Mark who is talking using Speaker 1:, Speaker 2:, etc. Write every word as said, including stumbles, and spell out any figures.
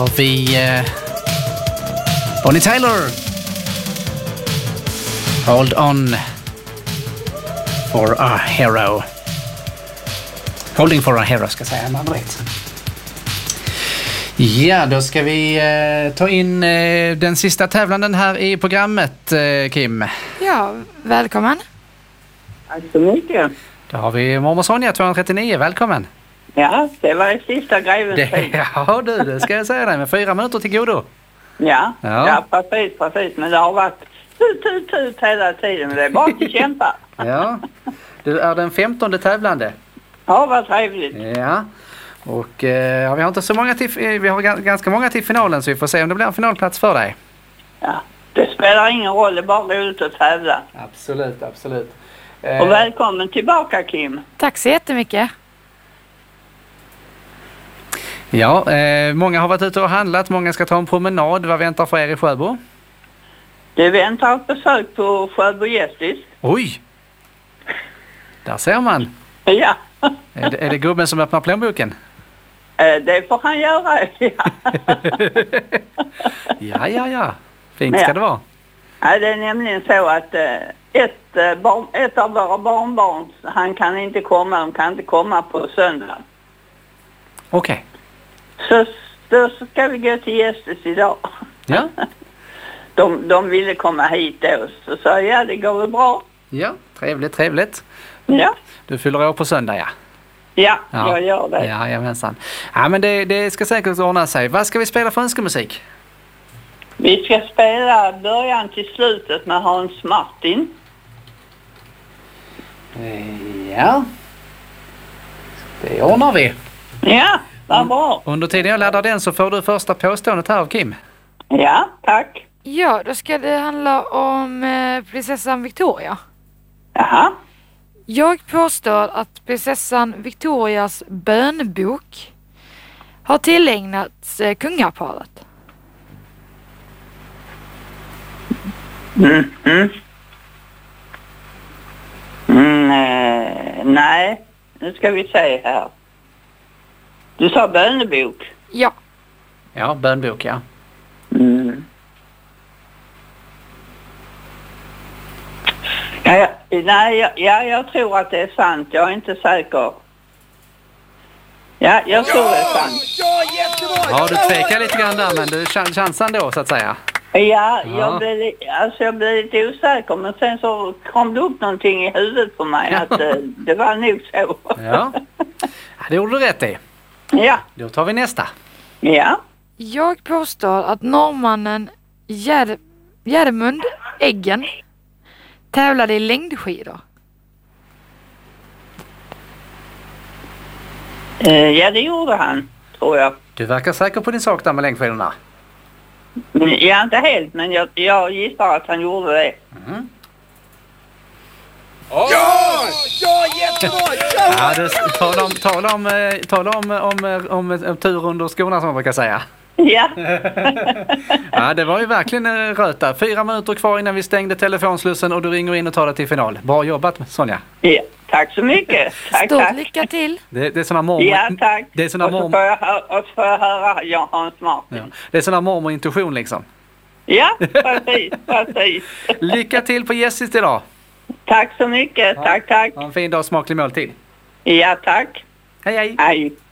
Speaker 1: Har vi eh, Bonnie Tyler. Hold on for a hero. Holding for a hero ska jag säga. Man rätt. Ja, då ska vi eh, ta in eh, den sista tävlanden här i programmet, eh, Kim.
Speaker 2: Ja, välkommen.
Speaker 3: Tack så mycket.
Speaker 1: Då har vi mormor Sonja tvåhundratrettionio, välkommen.
Speaker 3: Ja, det var det sista greven.
Speaker 1: Det, ja du, det ska jag säga dig, med fyra minuter till godo.
Speaker 3: Ja,
Speaker 1: Ja.
Speaker 3: ja, precis, precis. Men det har varit tut, tut, tut hela tiden. Men det är bara att kämpa.
Speaker 1: Ja, du är den femtonde tävlande.
Speaker 3: Ja, vad trevligt.
Speaker 1: Ja, och eh, ja, vi har inte så många till, vi har g- ganska många till finalen, så vi får se om det blir en finalplats för dig.
Speaker 3: Ja, det spelar ingen roll, det är bara roligt att tävla.
Speaker 1: Absolut, absolut. Eh,
Speaker 3: Och välkommen tillbaka, Kim.
Speaker 2: Tack så jättemycket.
Speaker 1: Ja, eh, många har varit ute och handlat, många ska ta en promenad. Vad väntar för er i Sjöbo?
Speaker 3: Det väntar ett besök på Sjöbo Gästis.
Speaker 1: Oj! Där ser man.
Speaker 3: Ja,
Speaker 1: Är det, är det gubben som öppnar plånboken?
Speaker 3: eh, det får han göra. Ja,
Speaker 1: Ja, ja, ja. Fint ska
Speaker 3: Ja.
Speaker 1: det vara.
Speaker 3: ja det är nämligen så att eh, ett, eh, barn, ett av våra barnbarn, han kan inte komma, han kan inte komma på söndag.
Speaker 1: Okej.
Speaker 3: Så då ska vi gå till Gästis idag.
Speaker 1: Ja,
Speaker 3: De, de ville komma hit då, så sa jag, ja det går väl bra.
Speaker 1: ja. Trevligt, trevligt.
Speaker 3: Ja,
Speaker 1: Du fyller år på söndag, ja.
Speaker 3: ja,
Speaker 1: Ja.
Speaker 3: jag gör det.
Speaker 1: Ja, jajamensan. Ja, men det, det ska säkert ordna sig. Vad ska vi spela för önskemusik?
Speaker 3: Vi ska spela början till slutet med Hans Martin.
Speaker 1: Ja. Det ordnar vi.
Speaker 3: Ja, vad bra.
Speaker 1: Under tiden jag laddar den så får du första påståendet här av Kim.
Speaker 3: Ja, tack.
Speaker 2: Ja, då ska det handla om eh, prinsessan Victoria.
Speaker 3: Jaha.
Speaker 2: Jag påstår att prinsessan Victorias bönbok har tillägnats eh, kungaparet.
Speaker 3: Mm, mm. Mm, eh, nej, nu ska vi se här. Du sa bönebok.
Speaker 2: Ja,
Speaker 1: Ja, bönbok, ja.
Speaker 3: Mm. Ja, ja, nej, ja, ja, jag tror att det är sant. Jag är inte säker. Ja, jag tror det är sant.
Speaker 4: Ja, jättebra!
Speaker 1: Ja, du tvekar lite grann där, men du chans chansen då, så att säga.
Speaker 3: Ja,
Speaker 1: Ja.
Speaker 3: jag blev, li- alltså jag blev lite osäker, men sen så kom det upp någonting i huvudet på mig att eh, det var nog så.
Speaker 1: Ja. Ja, det gjorde du rätt i.
Speaker 3: Ja,
Speaker 1: Då tar vi nästa.
Speaker 3: ja.
Speaker 2: jag påstår att norrmannen Gär- Järmund Eggen tävlade i längdskidor.
Speaker 3: Eh, ja, det gjorde han, tror jag.
Speaker 1: Du verkar säker på din sak där med längdskidorna.
Speaker 3: Men, ja, inte helt, men jag, jag gissar att han gjorde det.
Speaker 4: Ja! Ja, jättebra! Ja!
Speaker 1: Ja, det, tala om, tala om, eh, tala om, om, om, om, om tur under skorna, som man brukar säga.
Speaker 3: Ja,
Speaker 1: Ja, det var ju verkligen eh, röt där. Fyra minuter kvar innan vi stängde telefonslussen och du ringer in och tar det till final. Bra jobbat, Sonja.
Speaker 3: ja. Tack så mycket. Tack,
Speaker 2: Stort
Speaker 3: tack.
Speaker 2: lycka till!
Speaker 1: Det, det är såna mormor...
Speaker 3: Ja, tack.
Speaker 1: Det är såna
Speaker 3: och, så
Speaker 1: mormor...
Speaker 3: får jag hö- och så får jag höra Jan Hans Martin.
Speaker 1: Ja. Det är såna mormor-intuition liksom.
Speaker 3: Ja, precis, precis.
Speaker 1: Lycka till på Gästis idag.
Speaker 3: Tack så mycket. Tack, tack.
Speaker 1: Ha en fin dag, smaklig måltid.
Speaker 3: Ja, tack.
Speaker 1: Hej, hej.
Speaker 3: Hej.